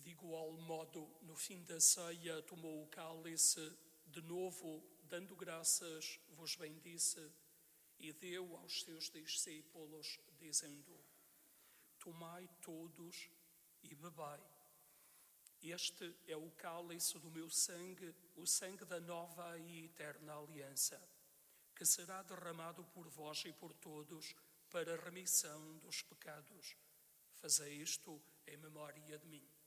De igual modo, no fim da ceia, tomou o cálice, de novo, dando graças, vos bendisse, e deu aos seus discípulos, dizendo: tomai todos e bebei. Este é o cálice do meu sangue, o sangue da nova e eterna aliança, que será derramado por vós e por todos para a remissão dos pecados. Fazei isto em memória de mim.